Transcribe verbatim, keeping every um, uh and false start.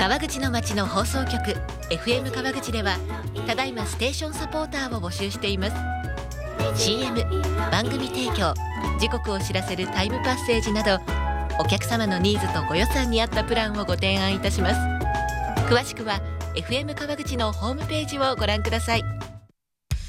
川口の町の放送局 エフエム 川口ではただいまステーションサポーターを募集しています。 シーエム 番組提供、時刻を知らせるタイムパッセージなどお客様のニーズとご予算に合ったプランをご提案いたします。詳しくは エフエム 川口のホームページをご覧ください。